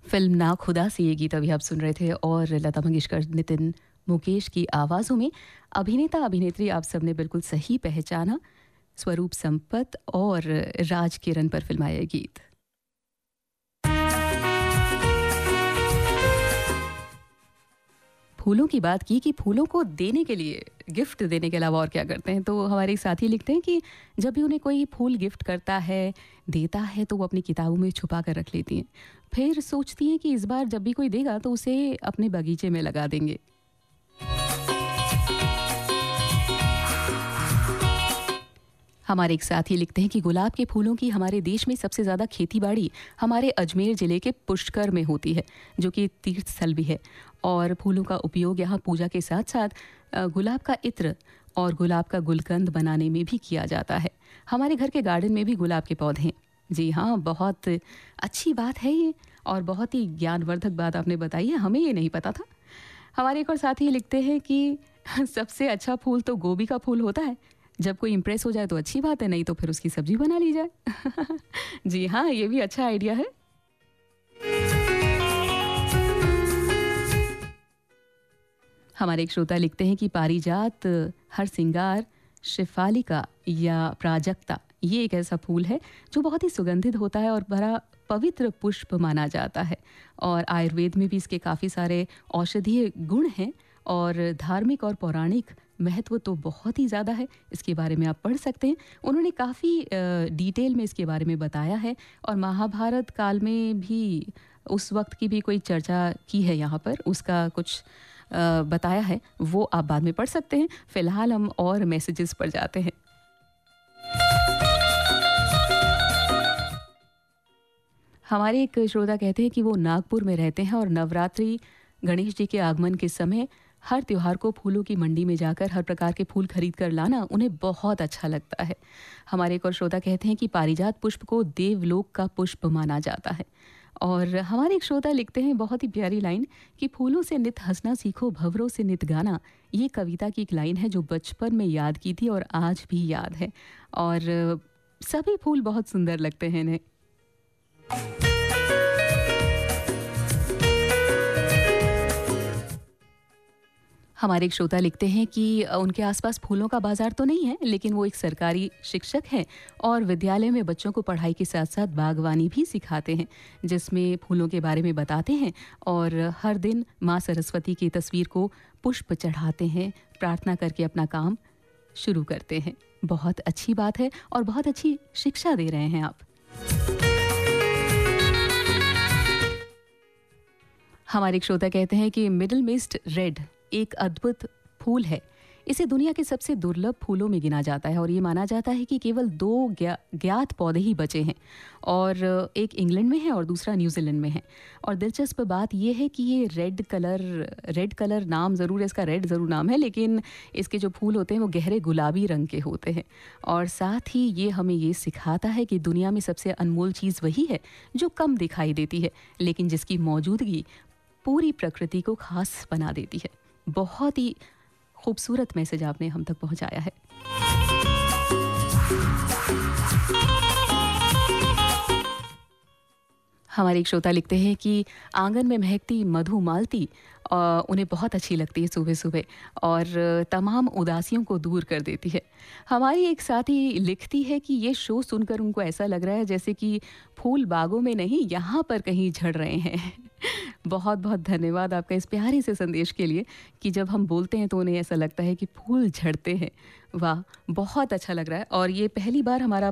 Film ना खुदा से ये गीत अभी आप सुन रहे थे और लता मंगेशकर, नितिन मुकेश की आवाज़ों में अभिनेता अभिनेत्री आप सबने बिल्कुल सही पहचाना। स्वरूप संपत और राज किरण पर फिल्माया ये गीत। फूलों की बात की कि फूलों को देने के लिए, गिफ्ट देने के अलावा और क्या करते हैं, तो हमारे एक साथी लिखते हैं कि जब भी उन्हें कोई फूल गिफ्ट करता है, देता है, तो वो अपनी किताबों में छुपा कर रख लेती हैं। फिर सोचती हैं कि इस बार जब भी कोई देगा तो उसे अपने बगीचे में लगा देंगे। हमारे एक साथी लिखते हैं कि गुलाब के फूलों की हमारे देश में सबसे ज़्यादा खेतीबाड़ी हमारे अजमेर ज़िले के पुष्कर में होती है, जो कि तीर्थ स्थल भी है। और फूलों का उपयोग यहाँ पूजा के साथ साथ गुलाब का इत्र और गुलाब का गुलकंद बनाने में भी किया जाता है। हमारे घर के गार्डन में भी गुलाब के पौधे हैं। जी हाँ, बहुत अच्छी बात है ये और बहुत ही ज्ञानवर्धक बात आपने बताई है, हमें ये नहीं पता था। हमारे एक और साथी लिखते हैं कि सबसे अच्छा फूल तो गोभी का फूल होता है। जब कोई इम्प्रेस हो जाए तो अच्छी बात है, नहीं तो फिर उसकी सब्जी बना ली जाए। जी हाँ, ये भी अच्छा आइडिया है। हमारे एक श्रोता लिखते हैं कि पारिजात, हरसिंगार, शिफालिका या प्राजक्ता ये एक ऐसा फूल है जो बहुत ही सुगंधित होता है और बड़ा पवित्र पुष्प माना जाता है। और आयुर्वेद में भी इसके काफ़ी सारे औषधीय गुण हैं और धार्मिक और पौराणिक महत्व तो बहुत ही ज़्यादा है। इसके बारे में आप पढ़ सकते हैं। उन्होंने काफ़ी डिटेल में इसके बारे में बताया है और महाभारत काल में भी उस वक्त की भी कोई चर्चा की है यहाँ पर, उसका कुछ बताया है, वो आप बाद में पढ़ सकते हैं। फिलहाल हम और मैसेजेस पर जाते हैं। हमारे एक श्रोता कहते हैं कि वो नागपुर में रहते हैं और नवरात्रि, गणेश जी के आगमन के समय हर त्योहार को फूलों की मंडी में जाकर हर प्रकार के फूल खरीद कर लाना उन्हें बहुत अच्छा लगता है। हमारे एक और श्रोता कहते हैं कि पारिजात पुष्प को देवलोक का पुष्प माना जाता है। और हमारे एक श्रोता लिखते हैं बहुत ही प्यारी लाइन कि फूलों से नित हंसना सीखो, भंवरों से नित गाना। ये कविता की एक लाइन है जो बचपन में याद की थी और आज भी याद है। और सभी फूल बहुत सुंदर लगते हैं इन्हें। हमारे एक श्रोता लिखते हैं कि उनके आसपास फूलों का बाजार तो नहीं है, लेकिन वो एक सरकारी शिक्षक हैं और विद्यालय में बच्चों को पढ़ाई के साथ साथ बागवानी भी सिखाते हैं, जिसमें फूलों के बारे में बताते हैं और हर दिन माँ सरस्वती की तस्वीर को पुष्प चढ़ाते हैं, प्रार्थना करके अपना काम शुरू करते हैं। बहुत अच्छी बात है और बहुत अच्छी शिक्षा दे रहे हैं आप। हमारे एक श्रोता कहते हैं कि मिडिल मिस्ट रेड एक अद्भुत फूल है। इसे दुनिया के सबसे दुर्लभ फूलों में गिना जाता है और ये माना जाता है कि केवल 2 ज्ञात पौधे ही बचे हैं और एक इंग्लैंड में है और दूसरा न्यूजीलैंड में है। और दिलचस्प बात यह है कि ये रेड कलर नाम ज़रूर है, इसका रेड ज़रूर नाम है, लेकिन इसके जो फूल होते हैं वो गहरे गुलाबी रंग के होते हैं। और साथ ही ये हमें ये सिखाता है कि दुनिया में सबसे अनमोल चीज़ वही है जो कम दिखाई देती है, लेकिन जिसकी मौजूदगी पूरी प्रकृति को खास बना देती है। बहुत ही खूबसूरत मैसेज आपने हम तक पहुंचाया है। हमारे एक श्रोता लिखते हैं कि आंगन में महकती मधुमालती उन्हें बहुत अच्छी लगती है सुबह सुबह और तमाम उदासियों को दूर कर देती है। हमारी एक साथी लिखती है कि ये शो सुनकर उनको ऐसा लग रहा है जैसे कि फूल बागों में नहीं, यहाँ पर कहीं झड़ रहे हैं। बहुत बहुत धन्यवाद आपका इस प्यारे से संदेश के लिए कि जब हम बोलते हैं तो उन्हें ऐसा लगता है कि फूल झड़ते हैं। वाह, बहुत अच्छा लग रहा है। और ये पहली बार हमारा